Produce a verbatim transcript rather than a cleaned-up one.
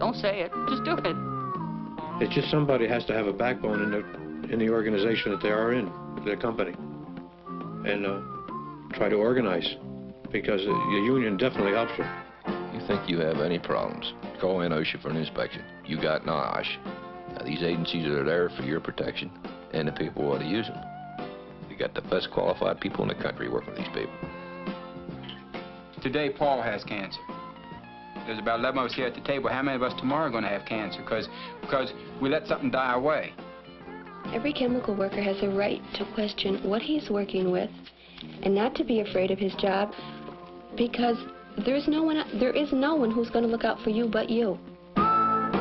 Don't say it. Just do it. It's just somebody has to have a backbone in the, in the organization that they are in, their company, and uh, try to organize, because the union definitely helps them. You think you have any problems, call in OSHA for an inspection. You got NOSH. Now, these agencies are there for your protection and the people who ought to use them. You got the best qualified people in the country working with these people. Today, Paul has cancer. There's about eleven of us here at the table. How many of us tomorrow are going to have cancer? Because because we let something die away. Every chemical worker has a right to question what he's working with and not to be afraid of his job, because there's no one, there is no one who's going to look out for you but you.